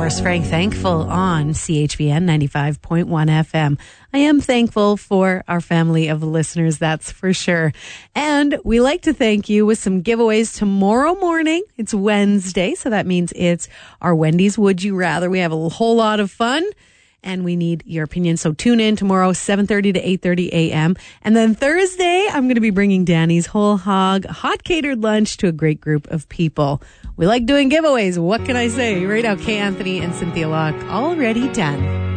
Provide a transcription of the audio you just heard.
course, Frank Thankful on CHVN 95.1 FM. I am thankful for our family of listeners, that's for sure. And we like to thank you with some giveaways tomorrow morning. It's Wednesday, so that means it's our Wendy's Would You Rather. We have a whole lot of fun, and we need your opinion. So tune in tomorrow, 7:30 to 8:30 a.m. And then Thursday, I'm going to be bringing Danny's Whole Hog hot catered lunch to a great group of people. We like doing giveaways. What can I say? Right now, Kay Anthony and Cynthia Locke already done.